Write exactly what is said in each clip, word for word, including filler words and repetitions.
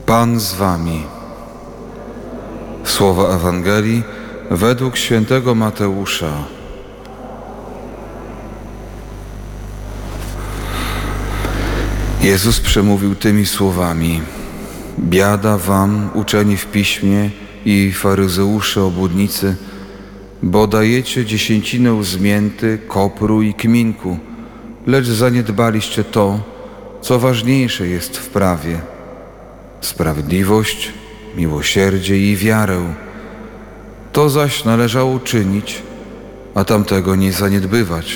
Pan z wami. Słowa Ewangelii według świętego Mateusza. Jezus przemówił tymi słowami: biada wam, uczeni w piśmie i faryzeusze obłudnicy, bo dajecie dziesięcinę z mięty, kopru i kminku, lecz zaniedbaliście to, co ważniejsze jest w prawie: sprawiedliwość, miłosierdzie i wiarę. To zaś należało czynić, a tamtego nie zaniedbywać.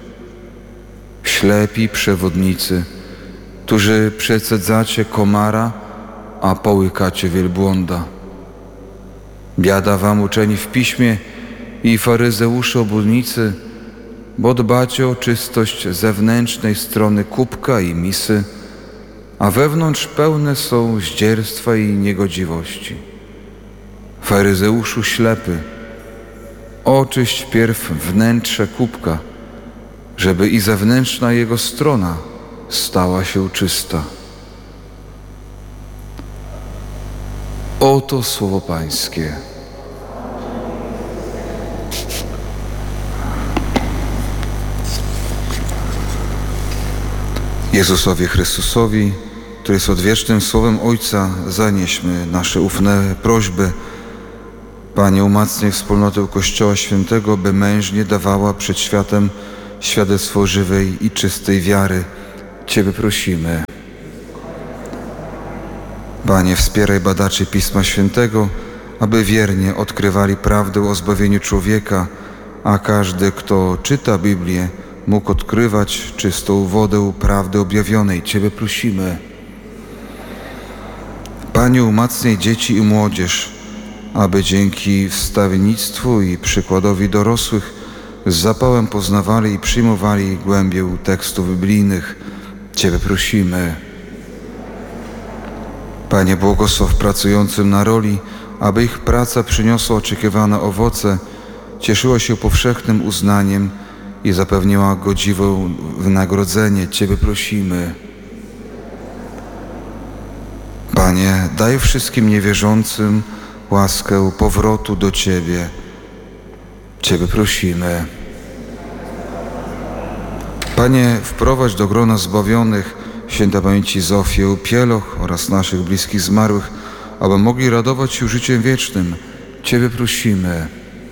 Ślepi przewodnicy, którzy przecedzacie komara, a połykacie wielbłąda. Biada wam, uczeni w piśmie i faryzeusze obłudnicy, bo dbacie o czystość zewnętrznej strony kubka i misy, a wewnątrz pełne są zdzierstwa i niegodziwości. Faryzeuszu ślepy, oczyść pierw wnętrze kubka, żeby i zewnętrzna jego strona stała się czysta. Oto słowo Pańskie. Jezusowi Chrystusowi, który jest odwiecznym słowem Ojca, zanieśmy nasze ufne prośby. Panie, umacniaj wspólnotę Kościoła Świętego, by mężnie dawała przed światem świadectwo żywej i czystej wiary. Ciebie prosimy. Panie, wspieraj badaczy Pisma Świętego, aby wiernie odkrywali prawdę o zbawieniu człowieka, a każdy, kto czyta Biblię, mógł odkrywać czystą wodę prawdy objawionej. Ciebie prosimy. Panie, umacniaj dzieci i młodzież, aby dzięki wstawiennictwu i przykładowi dorosłych z zapałem poznawali i przyjmowali głębię tekstów biblijnych. Ciebie prosimy. Panie, błogosław pracującym na roli, aby ich praca przyniosła oczekiwane owoce, cieszyła się powszechnym uznaniem i zapewniła godziwe wynagrodzenie. Ciebie prosimy. Panie, daj wszystkim niewierzącym łaskę powrotu do Ciebie. Ciebie prosimy. Panie, wprowadź do grona zbawionych święta pamięci Zofię Pieloch oraz naszych bliskich zmarłych, aby mogli radować się życiem wiecznym. Ciebie prosimy.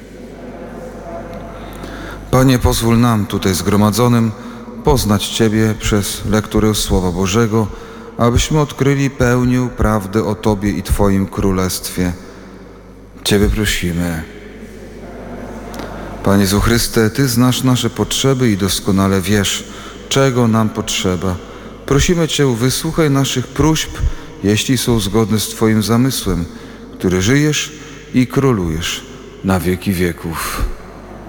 Panie, pozwól nam tutaj zgromadzonym poznać Ciebie przez lekturę Słowa Bożego, abyśmy odkryli pełnię prawdy o Tobie i Twoim Królestwie. Ciebie prosimy. Panie Jezu Chryste, Ty znasz nasze potrzeby i doskonale wiesz, czego nam potrzeba. Prosimy Cię, wysłuchaj naszych próśb, jeśli są zgodne z Twoim zamysłem, który żyjesz i królujesz na wieki wieków.